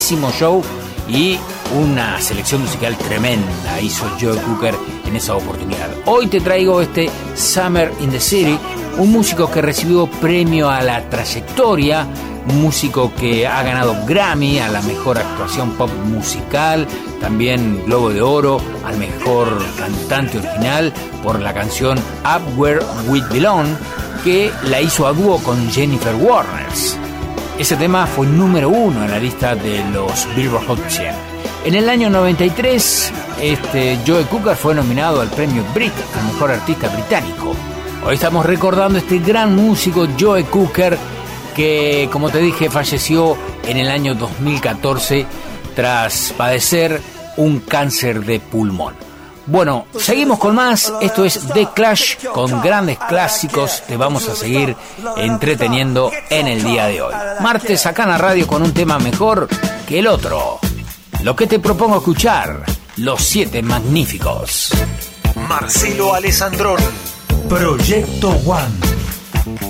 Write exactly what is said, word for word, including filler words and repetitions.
grandísimo show y una selección musical tremenda hizo Joe Cocker en esa oportunidad. Hoy te traigo este Summer in the City, un músico que recibió premio a la trayectoria, un músico que ha ganado Grammy a la mejor actuación pop musical, también Globo de Oro al mejor cantante original por la canción Up Where We Belong, que la hizo a dúo con Jennifer Warnes. Ese tema fue número uno en la lista de los Billboard Hot cien. En el año noventa y tres, este, Joe Cocker fue nominado al premio Brit, al mejor artista británico. Hoy estamos recordando a este gran músico Joe Cocker, que, como te dije, falleció en el año dos mil catorce tras padecer un cáncer de pulmón. Bueno, seguimos con más. Esto es The Clash con grandes clásicos. Te vamos a seguir entreteniendo en el día de hoy. Martes acá en la radio con un tema mejor que el otro. Lo que te propongo escuchar, Los Siete Magníficos. Marcelo Alessandroni, Proyecto One.